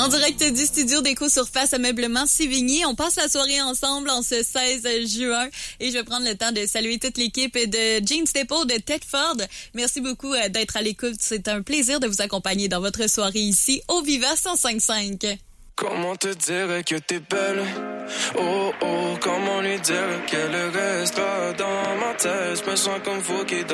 En direct du studio d'Éco Surface Ameublement Sévigny, on passe la soirée ensemble en ce 16 juin et je vais prendre le temps de saluer toute l'équipe de Jeans Depot de Thetford. Merci beaucoup d'être à l'écoute. C'est un plaisir de vous accompagner dans votre soirée ici au Viva 105.5. Comment te dire que t'es belle? Oh oh, comment lui dire qu'elle restera dans ma tête? Je me sens comme Fouki